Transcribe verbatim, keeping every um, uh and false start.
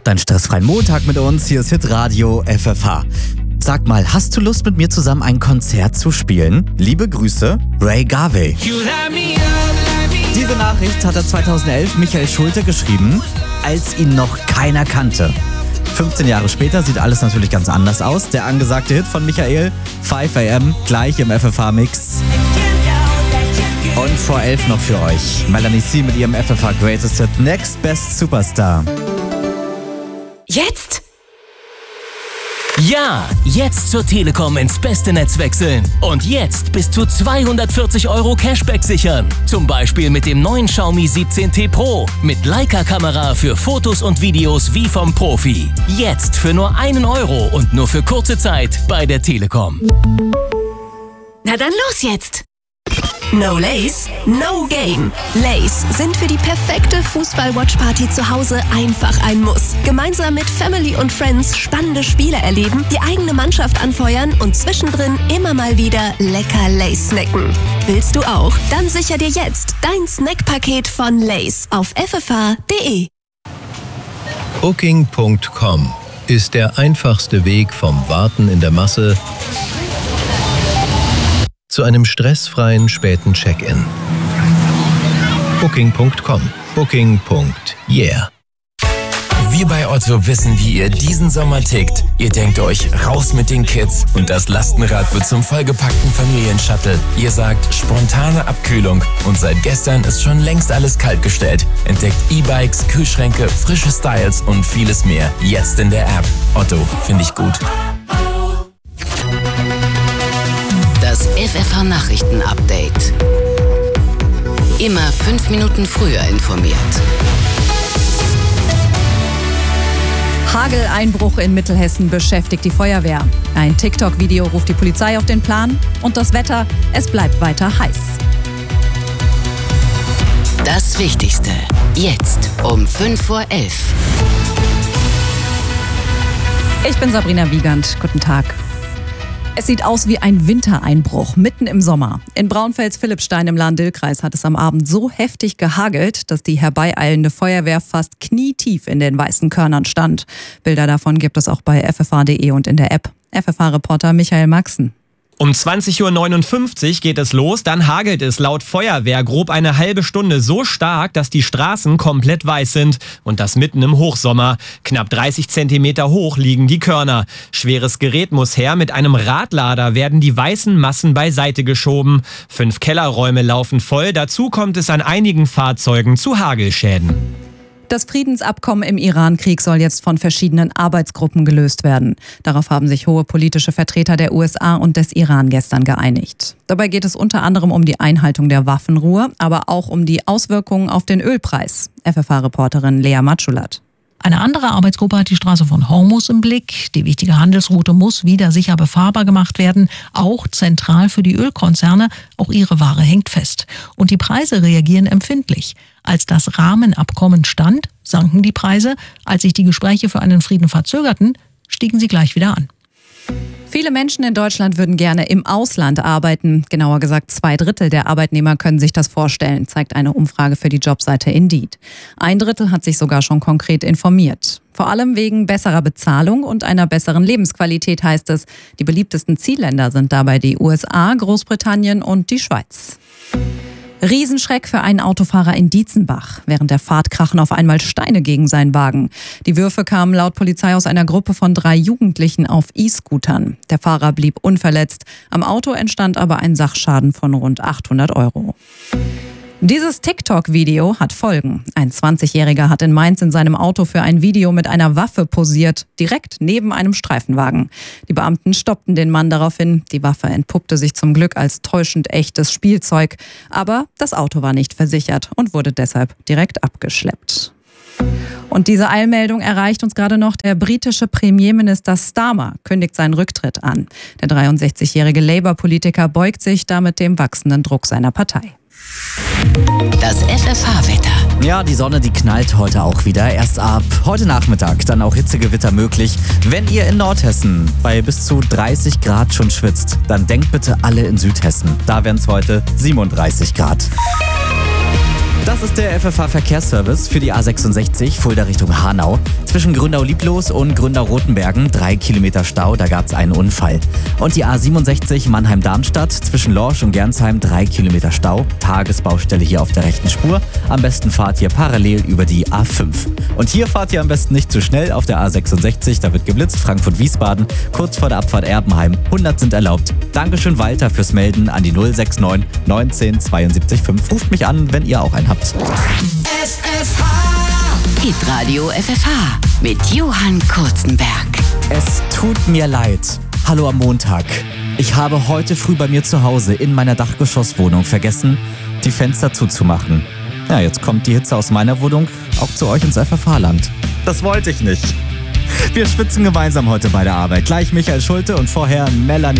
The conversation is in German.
Start deinen stressfreien Montag mit uns. Hier ist Hitradio F F H. Sag mal, hast du Lust, mit mir zusammen ein Konzert zu spielen? Liebe Grüße, Ray Garvey. Diese Nachricht hat er zweitausendelf Michael Schulte geschrieben, als ihn noch keiner kannte. fünfzehn Jahre später sieht alles natürlich ganz anders aus. Der angesagte Hit von Michael, fünf A M, gleich im F F H-Mix. Und vor elf noch für euch. Melanie C. mit ihrem F F H Greatest Hit Next Best Superstar. Jetzt? Ja, jetzt zur Telekom ins beste Netz wechseln. Und jetzt bis zu zweihundertvierzig Euro Cashback sichern. Zum Beispiel mit dem neuen Xiaomi siebzehn T Pro. Mit Leica-Kamera für Fotos und Videos wie vom Profi. Jetzt für nur einen Euro und nur für kurze Zeit bei der Telekom. Na dann los jetzt! No Lace, no game. Lace sind für die perfekte Fußball-Watch-Party zu Hause einfach ein Muss. Gemeinsam mit Family und Friends spannende Spiele erleben, die eigene Mannschaft anfeuern und zwischendrin immer mal wieder lecker Lace snacken. Willst du auch? Dann sicher dir jetzt dein Snackpaket von Lace auf f f h punkt d e. Booking Punkt com ist der einfachste Weg vom Warten in der Masse zu einem stressfreien späten Check-in. Booking Punkt com. Booking. Yeah. Wir bei Otto wissen, wie ihr diesen Sommer tickt. Ihr denkt euch, raus mit den Kids und das Lastenrad wird zum vollgepackten Familienshuttle. Ihr sagt, spontane Abkühlung und seit gestern ist schon längst alles kaltgestellt. Entdeckt E-Bikes, Kühlschränke, frische Styles und vieles mehr. Jetzt in der App. Otto, finde ich gut. Das F F H-Nachrichten-Update. Immer fünf Minuten früher informiert. Hageleinbruch in Mittelhessen beschäftigt die Feuerwehr. Ein TikTok-Video ruft die Polizei auf den Plan. Und das Wetter, es bleibt weiter heiß. Das Wichtigste, jetzt um fünf vor elf. Ich bin Sabrina Wiegand. Guten Tag. Es sieht aus wie ein Wintereinbruch mitten im Sommer. In Braunfels-Philippstein im Lahn-Dill-Kreis hat es am Abend so heftig gehagelt, dass die herbeieilende Feuerwehr fast knietief in den weißen Körnern stand. Bilder davon gibt es auch bei f f h punkt d e und in der App. F F H-Reporter Michael Maxen. Um zwanzig Uhr neunundfünfzig geht es los, dann hagelt es laut Feuerwehr grob eine halbe Stunde so stark, dass die Straßen komplett weiß sind. Und das mitten im Hochsommer. Knapp dreißig Zentimeter hoch liegen die Körner. Schweres Gerät muss her, mit einem Radlader werden die weißen Massen beiseite geschoben. Fünf Kellerräume laufen voll, dazu kommt es an einigen Fahrzeugen zu Hagelschäden. Das Friedensabkommen im Iran-Krieg soll jetzt von verschiedenen Arbeitsgruppen gelöst werden. Darauf haben sich hohe politische Vertreter der U S A und des Iran gestern geeinigt. Dabei geht es unter anderem um die Einhaltung der Waffenruhe, aber auch um die Auswirkungen auf den Ölpreis. F F H-Reporterin Lea Matschulat. Eine andere Arbeitsgruppe hat die Straße von Hormuz im Blick. Die wichtige Handelsroute muss wieder sicher befahrbar gemacht werden. Auch zentral für die Ölkonzerne. Auch ihre Ware hängt fest. Und die Preise reagieren empfindlich. Als das Rahmenabkommen stand, sanken die Preise. Als sich die Gespräche für einen Frieden verzögerten, stiegen sie gleich wieder an. Viele Menschen in Deutschland würden gerne im Ausland arbeiten. Genauer gesagt, zwei Drittel der Arbeitnehmer können sich das vorstellen, zeigt eine Umfrage für die Jobseite Indeed. Ein Drittel hat sich sogar schon konkret informiert. Vor allem wegen besserer Bezahlung und einer besseren Lebensqualität, heißt es. Die beliebtesten Zielländer sind dabei die U S A, Großbritannien und die Schweiz. Riesenschreck für einen Autofahrer in Dietzenbach. Während der Fahrt krachen auf einmal Steine gegen seinen Wagen. Die Würfe kamen laut Polizei aus einer Gruppe von drei Jugendlichen auf E-Scootern. Der Fahrer blieb unverletzt. Am Auto entstand aber ein Sachschaden von rund achthundert Euro. Dieses TikTok-Video hat Folgen. Ein zwanzigjähriger hat in Mainz in seinem Auto für ein Video mit einer Waffe posiert, direkt neben einem Streifenwagen. Die Beamten stoppten den Mann daraufhin. Die Waffe entpuppte sich zum Glück als täuschend echtes Spielzeug. Aber das Auto war nicht versichert und wurde deshalb direkt abgeschleppt. Und diese Eilmeldung erreicht uns gerade noch. Der britische Premierminister Starmer kündigt seinen Rücktritt an. Der dreiundsechzigjährige Labour-Politiker beugt sich damit dem wachsenden Druck seiner Partei. Das F F H-Wetter. Ja, die Sonne, die knallt heute auch wieder. Erst ab heute Nachmittag dann auch Hitzegewitter möglich. Wenn ihr in Nordhessen bei bis zu dreißig Grad schon schwitzt, dann denkt bitte alle in Südhessen. Da wären es heute siebenunddreißig Grad. Das ist der F F H-Verkehrsservice für die A sechsundsechzig, Fulda Richtung Hanau. Zwischen Gründau-Lieblos und Gründau-Rotenbergen drei Kilometer Stau, da gab es einen Unfall. Und die A siebenundsechzig Mannheim-Darmstadt zwischen Lorsch und Gernsheim drei Kilometer Stau. Tagesbaustelle hier auf der rechten Spur. Am besten fahrt ihr parallel über die A fünf. Und hier fahrt ihr am besten nicht zu schnell auf der A sechsundsechzig, da wird geblitzt, Frankfurt-Wiesbaden, kurz vor der Abfahrt Erbenheim. hundert sind erlaubt. Dankeschön Walter fürs Melden an die null sechs neun neunzehn zweiundsiebzig fünf. Ruft mich an, wenn ihr auch einen habt. F F H Hitradio F F H mit Johann Kurzenberg. Es tut mir leid. Hallo am Montag. Ich habe heute früh bei mir zu Hause in meiner Dachgeschosswohnung vergessen, die Fenster zuzumachen. Ja, jetzt kommt die Hitze aus meiner Wohnung auch zu euch ins F F H-Land. Das wollte ich nicht. Wir schwitzen gemeinsam heute bei der Arbeit. Gleich Michael Schulte und vorher Melanie.